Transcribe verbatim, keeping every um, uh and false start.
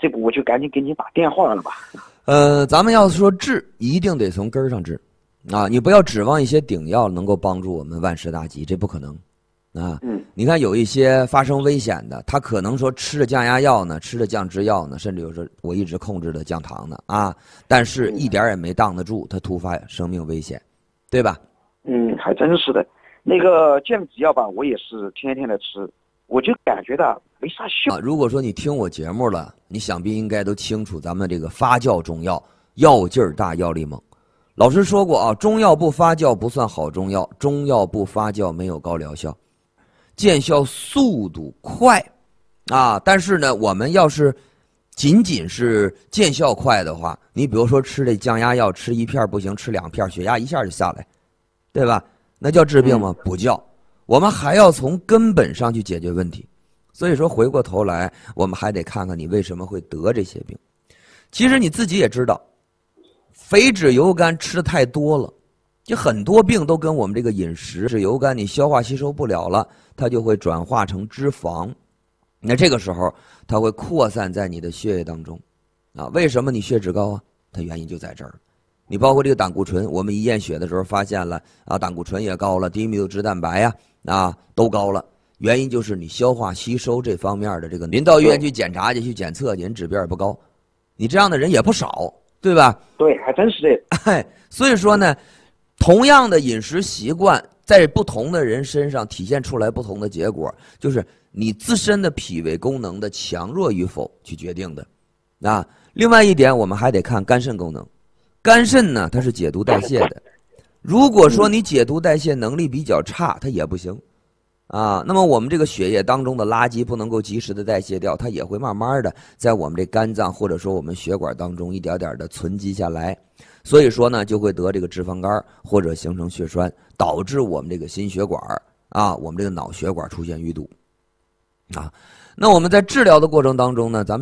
这不我就赶紧给你打电话了吧。 呃，咱们要说治，一定得从根儿上治，啊，你不要指望一些顶药能够帮助我们万事大吉，这不可能，啊， 嗯， 你看有一些发生危险的，他可能说吃了降压药呢，吃了降脂药呢，甚至有时候我一直控制的降糖呢，啊，但是一点也没挡得住他突发生命危险，对吧？ 嗯，还真是的。那个降脂药吧，我也是天天的吃，我就感觉到没啥效。 啊，如果说你听我节目了，你想必应该都清楚咱们这个发酵中药，药劲儿大，药力猛。老师说过啊，中药不发酵不算好中药，中药不发酵没有高疗效，见效速度快，啊，但是呢，我们要是仅仅是见效快的话，你比如说吃这降压药，吃一片不行，吃两片，血压一下就下来，对吧？那叫治病吗？不叫。我们还要从根本上去解决问题。所以说，回过头来，我们还得看看你为什么会得这些病。其实你自己也知道，肥脂油干吃的太多了，就很多病都跟我们这个饮食是油干，你消化吸收不了了，它就会转化成脂肪。那这个时候，它会扩散在你的血液当中，啊，为什么你血脂高啊？它原因就在这儿。你包括这个胆固醇，我们一验血的时候发现了啊，胆固醇也高了，低密度脂蛋白呀，啊，都高了。原因就是你消化吸收这方面的这个，您到医院去检查去去检测，您指标也不高，你这样的人也不少，对吧？ 对，还真是这。 哎，所以说呢，同样的饮食习惯，在不同的人身上体现出来不同的结果，就是你自身的脾胃功能的强弱与否去决定的。啊，另外一点，我们还得看肝肾功能。肝肾呢，它是解毒代谢的。如果说你解毒代谢能力比较差，它也不行。啊，那么我们这个血液当中的垃圾不能够及时的代谢掉，它也会慢慢的在我们这肝脏或者说我们血管当中一点点的存积下来，所以说呢就会得这个脂肪肝或者形成血栓，导致我们这个心血管啊，我们这个脑血管出现淤堵。啊，那我们在治疗的过程当中呢，咱们